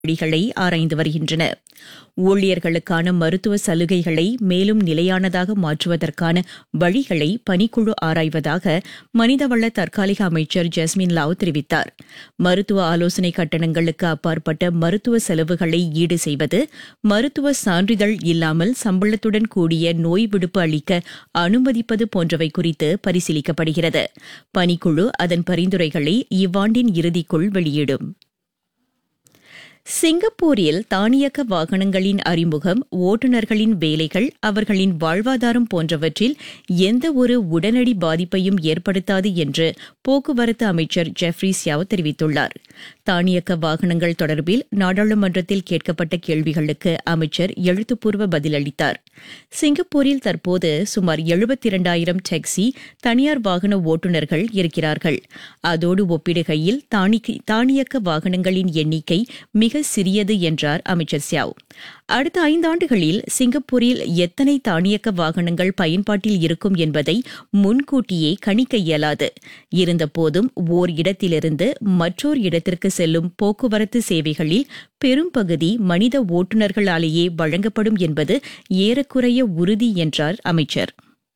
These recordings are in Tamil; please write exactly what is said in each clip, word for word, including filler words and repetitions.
வழிகளை ஆராய்ந்து வருகின்றன. ஊழியர்களுக்கான மருத்துவ சலுகைகளை மேலும் நிலையானதாக மாற்றுவதற்கான வழிகளை பணிக்குழு ஆராய்வதாக மனிதவள தற்காலிக அமைச்சர் ஜஸ்மின் லாவ் தெரிவித்தார். மருத்துவ ஆலோசனை கட்டணங்களுக்கு அப்பாற்பட்ட மருத்துவ செலவுகளை ஈடு செய்வது, மருத்துவ சான்றிதழ் இல்லாமல் சம்பளத்துடன் கூடிய நோய் விடுப்பு அளிக்க அனுமதிப்பது போன்றவை குறித்து பரிசீலிக்கப்படுகிறது. பணிக்குழு அதன் பரிந்துரைகளை இவ்வாண்டின் இறுதிக்குள் வெளியிடும். சிங்கப்பூரில் தானியக்க வாகனங்களின் அறிமுகம், ஓட்டுநர்களின் வேலைகள், அவர்களின் வாழ்வாதாரம் போன்றவற்றில் எந்த ஒரு உடனடி பாதிப்பையும் ஏற்படுத்தாது என்று போக்குவரத்து அமைச்சர் ஜெஃப்ரி சியாவ் தெரிவித்துள்ளார். தானியக்க வாகனங்கள் தொடர்பில் நாடாளுமன்றத்தில் கேட்கப்பட்ட கேள்விகளுக்கு அமைச்சர் எழுத்துப்பூர்வ பதிலளித்தார். சிங்கப்பூரில் தற்போது சுமார் எழுபத்தி இரண்டாயிரம் டாக்ஸி தனியார் வாகன ஓட்டுநர்கள் இருக்கிறார்கள். அதோடு ஒப்பிடுகையில் தானியக்க வாகனங்களின் எண்ணிக்கை மிக சிறியது என்றார் அமைச்சர் சியாவ். அடுத்த ஐந்தாண்டுகளில் சிங்கப்பூரில் எத்தனை தானியக்க வாகனங்கள் பயன்பாட்டில் இருக்கும் என்பதை முன்கூட்டியே கணிக்க இயலாது. இருந்தபோதும் ஓர் இடத்திலிருந்து மற்றொரு இடத்திற்கு செல்லும் போக்குவரத்து சேவைகளில் பெரும்பகுதி மனித ஓட்டுநர்களாலேயே வழங்கப்படும் என்பது ஏறக்குறைய உறுதி என்றார் அமைச்சர்.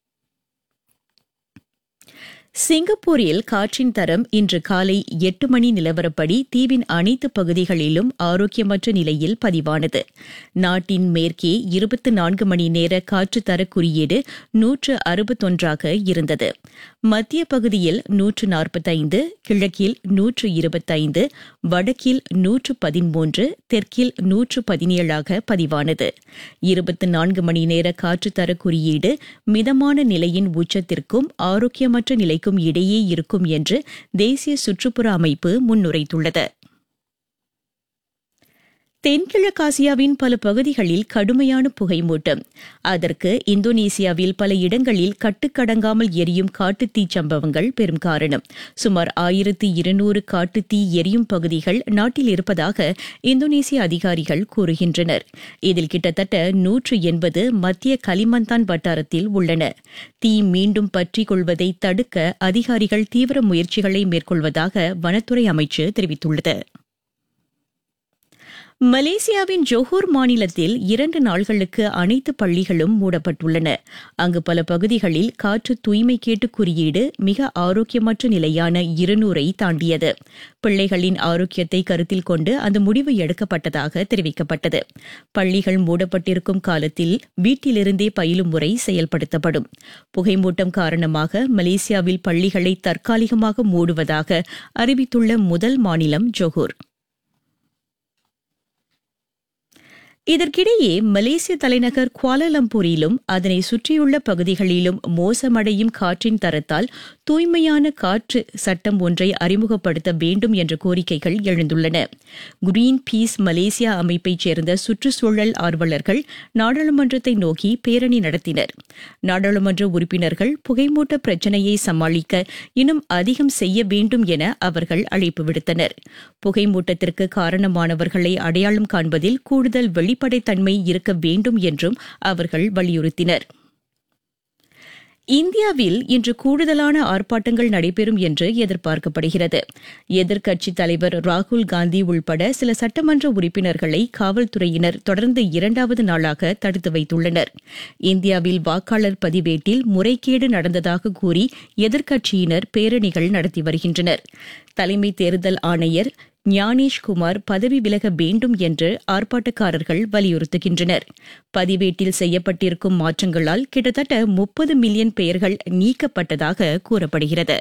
சிங்கப்பூரில் காற்றின் தரம் இன்று காலை எட்டு மணி நிலவரப்படி தீவின் அனைத்து பகுதிகளிலும் ஆரோக்கியமற்ற நிலையில் பதிவானது. நாட்டின் மேற்கே இருபத்தி நான்கு மணி நேர காற்று தர குறியீடு நூற்று அறுபத்தொன்றாக இருந்தது. மத்திய பகுதியில் நூற்று நாற்பத்தைந்து, கிழக்கில் நூற்று இருபத்தைந்து, வடக்கில் நூற்று பதிமூன்று, தெற்கில் நூற்று பதினேழாக பதிவானது. இருபத்தி நான்கு மணி நேர காற்று தர குறியீடு மிதமான நிலையின் உச்சத்திற்கும் ஆரோக்கியமற்ற நிலைக்கும் இடையே இருக்கும் என்று தேசிய சுற்றுப்புற அமைப்பு முன்னுரைத்துள்ளது. தென்கிழக்காசியாவின் பல பகுதிகளில் கடுமையான புகைமூட்டம். அதற்கு இந்தோனேசியாவில் பல இடங்களில் கட்டுக்கடங்காமல் எரியும் காட்டுத்தீ சம்பவங்கள் பெரும் காரணம். சுமார் ஆயிரத்தி இருநூறு காட்டுத்தீ எரியும் பகுதிகள் நாட்டில் இருப்பதாக இந்தோனேசிய அதிகாரிகள் கூறுகின்றனர். இதில் கிட்டத்தட்ட நூற்று எண்பது மத்திய கலிமந்தான் வட்டாரத்தில் உள்ளன. தீ மீண்டும் பற்றிக் கொள்வதை தடுக்க அதிகாரிகள் தீவிர முயற்சிகளை மேற்கொள்வதாக வனத்துறை அமைச்சு தெரிவித்துள்ளது. மலேசியாவின் ஜோஹர் மாநிலத்தில் இரண்டு நாள்களுக்கு அனைத்து பள்ளிகளும் மூடப்பட்டுள்ளன. அங்கு பல பகுதிகளில் காற்று தூய்மை கேட்டு குறியீடு மிக ஆரோக்கியமற்ற நிலையான இருநூறை தாண்டியது. பிள்ளைகளின் ஆரோக்கியத்தை கருத்தில் கொண்டு அந்த முடிவு எடுக்கப்பட்டதாக தெரிவிக்கப்பட்டது. பள்ளிகள் மூடப்பட்டிருக்கும் காலத்தில் வீட்டிலிருந்தே பயிலும் முறை செயல்படுத்தப்படும். புகைமூட்டம் காரணமாக மலேசியாவில் பள்ளிகளை தற்காலிகமாக மூடுவதாக அறிவித்துள்ள முதல் மாநிலம் ஜோஹர். இதற்கிடையே மலேசிய தலைநகர் குவாலாலம்பூரிலும் அதனை சுற்றியுள்ள பகுதிகளிலும் மோசமடையும் காற்றின் தரத்தால் தூய்மையான காற்று சட்டம் ஒன்றை அறிமுகப்படுத்த வேண்டும் என்ற கோரிக்கைகள் எழுந்துள்ளன. கிரீன் பீஸ் மலேசியா அமைப்பைச் சேர்ந்த சுற்றுச்சூழல் ஆர்வலர்கள் நாடாளுமன்றத்தை நோக்கி பேரணி நடத்தினர். நாடாளுமன்ற உறுப்பினர்கள் புகைமூட்ட பிரச்சினையை சமாளிக்க இன்னும் அதிகம் செய்ய வேண்டும் என அவர்கள் அழைப்பு விடுத்தனர். புகைமூட்டத்திற்கு காரணமானவர்களை அடையாளம் காண்பதில் கூடுதல் வெளி வெளிப்படைத்தன்மை இருக்க வேண்டும் என்றும் அவர்கள் வலியுறுத்தினர். இந்தியாவில் இன்று கூடுதலான ஆர்ப்பாட்டங்கள் நடைபெறும் என்று எதிர்பார்க்கப்படுகிறது. எதிர்க்கட்சித் தலைவர் ராகுல் காந்தி உள்பட சில சட்டமன்ற உறுப்பினர்களை காவல்துறையினர் தொடர்ந்து இரண்டாவது நாளாக தடுத்து வைத்துள்ளனர். இந்தியாவில் வாக்காளர் பதிவேட்டில் முறைகேடு நடந்ததாக கூறி எதிர்க்கட்சியினர் பேரணிகள் நடத்தி வருகின்றனர். தலைமை தேர்தல் ஆணையர் ஞானேஷ் குமார் பதவி விலக வேண்டும் என்று ஆர்ப்பாட்டக்காரர்கள் வலியுறுத்துகின்றனர். பதிவேட்டில் செய்யப்பட்டிருக்கும் மாற்றங்களால் கிட்டத்தட்ட முப்பது மில்லியன் பெயர்கள் நீக்கப்பட்டதாக கூறப்படுகிறது.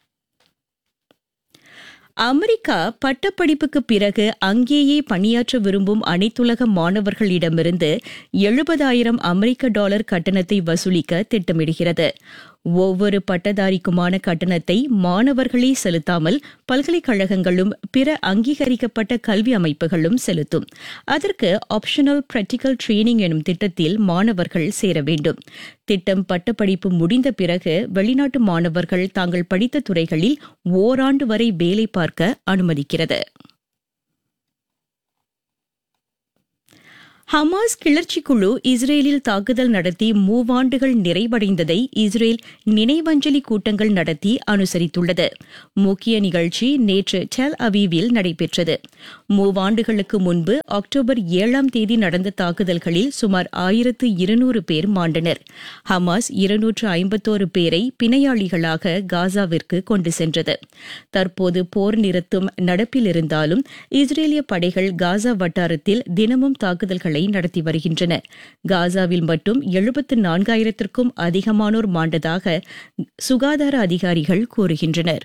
அமெரிக்கா பட்டப்படிப்புக்கு பிறகு அங்கேயே பணியாற்ற விரும்பும் அனைத்துலக மாணவர்களிடமிருந்து எழுபதாயிரம் அமெரிக்க டாலர் கட்டணத்தை வசூலிக்க திட்டமிடுகிறது. ஒவ்வொரு பட்டதாரிக்குமான கட்டணத்தை மாணவர்களே செலுத்தாமல் பல்கலைக்கழகங்களும் பிற அங்கீகரிக்கப்பட்ட கல்வி அமைப்புகளும் செலுத்தும். அதற்கு ஆப்ஷனல் பிராக்டிகல் ட்ரெய்னிங் எனும் திட்டத்தில் மாணவர்கள் சேர வேண்டும். திட்டம் பட்டப்படிப்பு முடிந்த பிறகு வெளிநாட்டு மாணவர்கள் தாங்கள் படித்த துறைகளில் ஓராண்டு வரை வேலை பார்க்க அனுமதிக்கிறது. ஹமாஸ் கிளர்ச்சி குழு இஸ்ரேலில் தாக்குதல் நடத்தி மூவாண்டுகள் நிறைவடைந்ததை இஸ்ரேல் நினைவஞ்சலி கூட்டங்கள் நடத்தி அனுசரித்துள்ளது. முக்கிய நிகழ்ச்சி நேற்று டெல் அவீவில் நடைபெற்றது. மூவாண்டுகளுக்கு முன்பு அக்டோபர் ஏழாம் தேதி நடந்த தாக்குதல்களில் சுமார் ஆயிரத்து இருநூறு பேர் மாண்டனர். ஹமாஸ் இருநூற்று ஐம்பத்தோரு பேரை பிணையாளிகளாக காசாவிற்கு கொண்டு சென்றது. தற்போது போர் நிறுத்தம் நடப்பில் இருந்தாலும் இஸ்ரேலிய படைகள் காசா வட்டாரத்தில் தினமும் தாக்குதல்களை நடத்தி வருகின்றன. காசாவில் மட்டும் எழுபத்து நான்காயிரத்திற்கும் அதிகமானோர் மாண்டதாக சுகாதார அதிகாரிகள் கூறுகின்றனர்.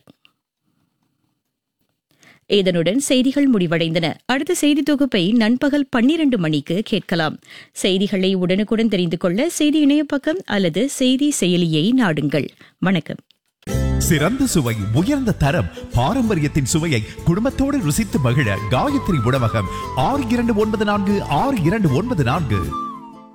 இதனுடன் செய்திகள் முடிவடைந்தன. அடுத்த செய்தி தொகுப்பை நண்பகல் பன்னிரண்டு மணிக்கு கேட்கலாம். செய்திகளை உடனுக்குடன் தெரிந்து கொள்ள செய்தி இணையப்பக்கம் அல்லது செய்தி செயலியை நாடுங்கள். வணக்கம். சிறந்த சுவை, உயர்ந்த தரம், பாரம்பரியத்தின் சுவையை குடும்பத்தோடு ருசித்து மகிழ காயத்ரி உணவகம் ஆறு இரண்டு ஒன்பது நான்கு ஆறு இரண்டு ஒன்பது நான்கு.